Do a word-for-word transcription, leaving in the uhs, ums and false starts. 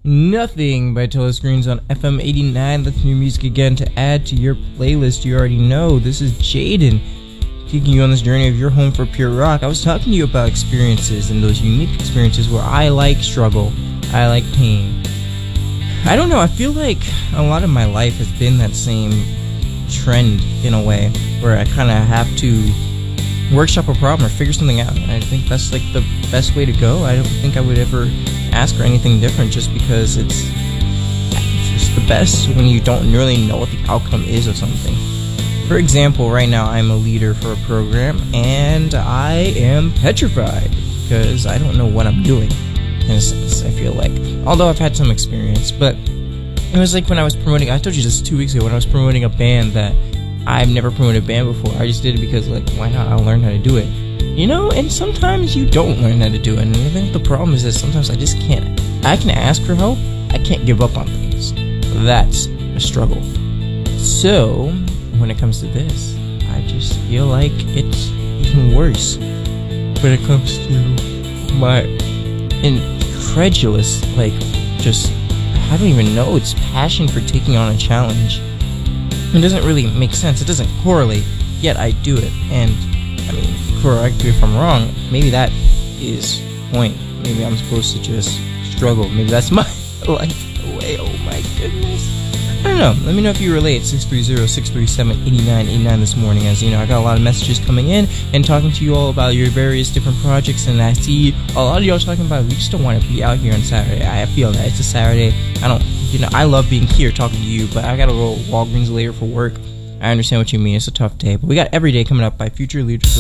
Nothing by Telescreens on F M eighty-nine. That's new music again to add to your playlist. You already know. This is Jaden taking you on this journey of your home for pure rock. I was talking to you about experiences and those unique experiences where I like struggle, I like pain. I don't know, I feel like a lot of my life has been that same trend in a way where I kind of have to workshop a problem or figure something out, and I think that's like the best way to go. I don't think I would ever ask for anything different just because it's just the best when you don't really know what the outcome is of something. For example, right now I'm a leader for a program and I am petrified because I don't know what I'm doing in a sense, I feel like, although I've had some experience. But it was like when I was promoting, I told you this two weeks ago, when I was promoting a band that I've never promoted a band before. I just did it because, like, why not? I'll learn how to do it. You know, and sometimes you don't learn how to do it. And I think the problem is that sometimes I just can't. I can ask for help. I can't give up on things. That's a struggle. So, when it comes to this, I just feel like it's even worse when it comes to my incredulous, like, just, I don't even know, it's passion for taking on a challenge. It doesn't really make sense. It doesn't correlate, yet I do it. And, I mean, correct me if I'm wrong, maybe that is the point. Maybe I'm supposed to just struggle. Maybe that's my life away. Oh my goodness. I don't know. Let me know if you relate. six three zero, six three seven, eight nine eight nine this morning. As you know, I got a lot of messages coming in and talking to you all about your various different projects, and I see a lot of y'all talking about we just don't want to be out here on Saturday. I feel that. It's a Saturday. I don't, you know, I love being here talking to you, but I got to go Walgreens later for work. I understand what you mean. It's a tough day. But we got Every Day coming up by Future Leaders